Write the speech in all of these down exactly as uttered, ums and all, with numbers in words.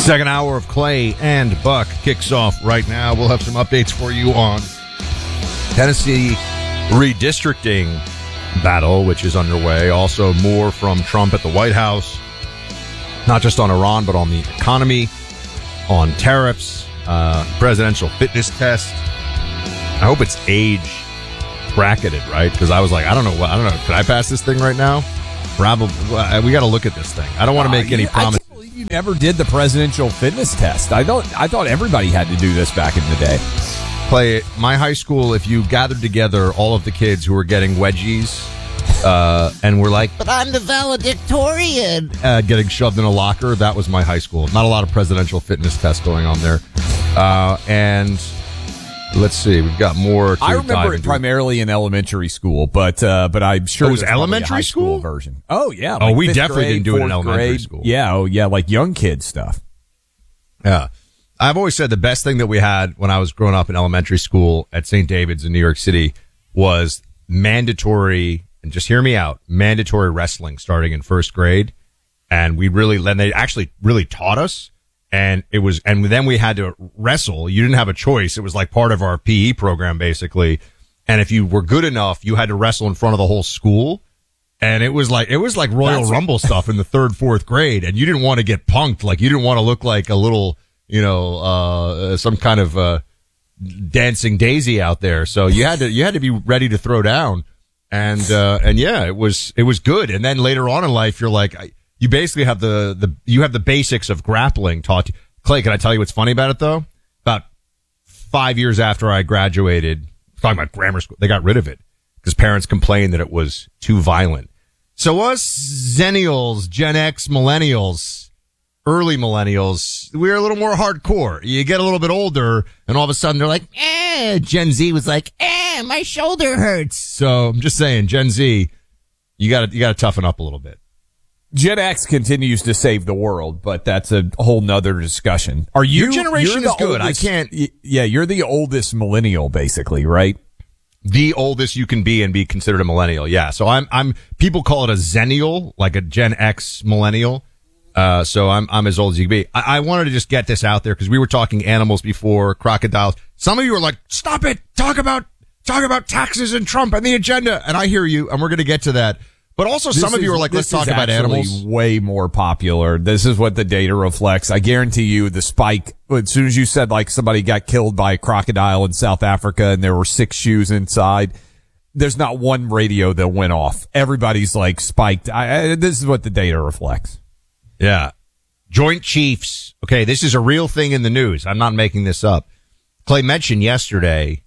Second hour of Clay and Buck kicks off right now. We'll have some updates for you on Tennessee redistricting battle, which is underway. Also, more from Trump at the White House, not just on Iran, but on the economy, on tariffs, uh, presidential fitness test. I hope it's age bracketed, right? Because I was like, I don't know what, I don't know. Could I pass this thing right now? Probably. We got to look at this thing. I don't want to make uh, any promises. You never did the presidential fitness test. I don't. I thought everybody had to do this back in the day. Play my high school. If you gathered together all of the kids who were getting wedgies, uh, and were like, "But I'm the valedictorian," uh, getting shoved in a locker. That was my high school. Not a lot of presidential fitness tests going on there. Uh, and let's see, we've got more. To I remember it primarily in elementary school, but uh, but I'm sure it was elementary high school? school version. Oh yeah. Oh, like we definitely grade, didn't do it in elementary grade. school. Yeah. Oh yeah. Like young kid stuff. Yeah. I've always said the best thing that we had when I was growing up in elementary school at Saint David's in New York City was mandatory, and just hear me out, mandatory wrestling starting in first grade. And we really, and they actually really taught us. And it was, and then we had to wrestle. You didn't have a choice. It was like part of our P E program, basically. And if you were good enough, you had to wrestle in front of the whole school. And it was like, it was like Royal That's Rumble stuff in the third, fourth grade. And you didn't want to get punked. Like you didn't want to look like a little, you know, uh, some kind of, uh, dancing daisy out there. So you had to, you had to be ready to throw down. And, uh, and yeah, it was, it was good. And then later on in life, you're like, I, you basically have the, the, you have the basics of grappling taught you. Clay, can I tell you what's funny about it though? About five years after I graduated, talking about grammar school, they got rid of it because parents complained that it was too violent. So us Zennials, Gen X, Millennials, early Millennials, we're a little more hardcore. You get a little bit older and all of a sudden they're like, eh, Gen Z was like, eh, my shoulder hurts. So I'm just saying, Gen Z, you gotta, you gotta toughen up a little bit. Gen X continues to save the world, but that's a whole nother discussion. Are you, Your generation is good. Oldest, I can't. Yeah, you're the oldest millennial, basically, right? The oldest you can be and be considered a millennial. Yeah. So I'm, I'm, people call it a Zennial, like a Gen X millennial. Uh, so I'm, I'm as old as you can be. I, I wanted to just get this out there because we were talking animals before, crocodiles. Some of you are like, stop it. Talk about, talk about taxes and Trump and the agenda. And I hear you, and we're going to get to that. But also this some of you is, are like, let's talk about animals. Way more popular. This is what the data reflects. I guarantee you the spike, as soon as you said like somebody got killed by a crocodile in South Africa and there were six shoes inside, there's not one radio that went off. Everybody's like spiked. I, I, this is what the data reflects. Yeah. Joint Chiefs. Okay, this is a real thing in the news. I'm not making this up. Clay mentioned yesterday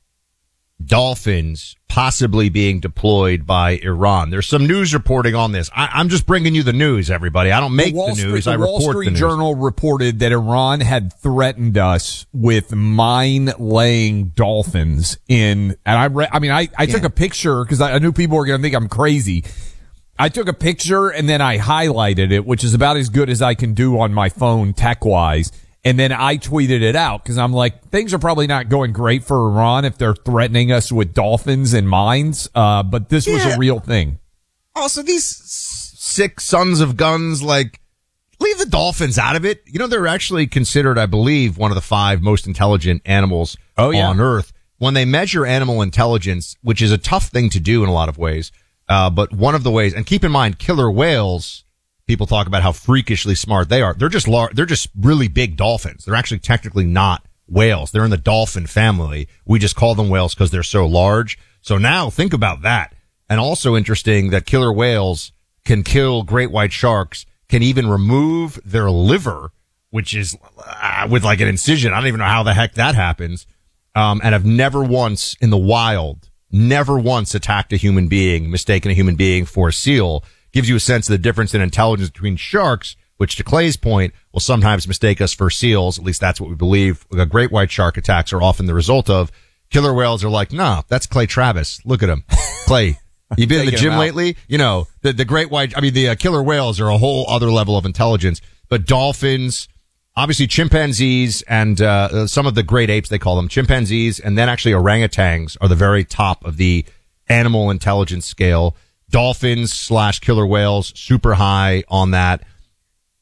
dolphins possibly being deployed by Iran. There's some news reporting on this. I, I'm just bringing you the news, everybody. I don't make the, the news. Street, I the report Wall Street the news. Journal reported that Iran had threatened us with mine-laying dolphins in, and I re- I mean, I, I yeah. took a picture because I, I knew people were going to think I'm crazy. I took a picture and then I highlighted it, which is about as good as I can do on my phone tech-wise. And then I tweeted it out because I'm like, things are probably not going great for Iran if they're threatening us with dolphins and mines. Uh, but this was yeah. a real thing. Also, these sick sons of guns, like, leave the dolphins out of it. You know, they're actually considered, I believe, one of the five most intelligent animals oh, yeah. on Earth. When they measure animal intelligence, which is a tough thing to do in a lot of ways, uh, but one of the ways, and keep in mind, killer whales, people talk about how freakishly smart they are. They're just lar- they're just really big dolphins. They're actually technically not whales. They're in the dolphin family. We just call them whales because they're so large. So now think about that. And also interesting that killer whales can kill great white sharks, can even remove their liver, which is uh, with like an incision. I don't even know how the heck that happens. Um, and have never once in the wild, never once attacked a human being, mistaken a human being for a seal. Gives you a sense of the difference in intelligence between sharks, which to Clay's point will sometimes mistake us for seals. At least that's what we believe. The great white shark attacks are often the result of. Killer whales are like, nah, that's Clay Travis. Look at him. Clay, you been in the gym lately? You know, the, the great white, I mean, the uh, killer whales are a whole other level of intelligence, but dolphins, obviously chimpanzees and, uh, some of the great apes, they call them chimpanzees, and then actually orangutans are the very top of the animal intelligence scale. Dolphins slash killer whales, super high on that.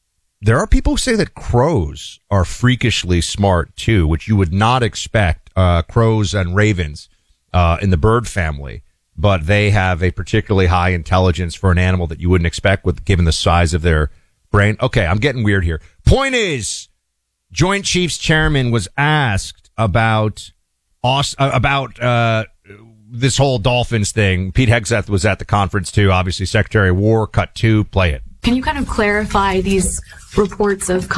there are people who say that crows are freakishly smart too, which you would not expect. Uh, crows and ravens uh, in the bird family, but they have a particularly high intelligence for an animal that you wouldn't expect, with given the size of their brain. Okay, I'm getting weird here. Point is, Joint Chiefs Chairman was asked about Aus- uh, about uh, this whole Dolphins thing. Pete Hegseth was at the conference too. Obviously, Secretary of War. Cut two. Play it. Can you kind of clarify these reports of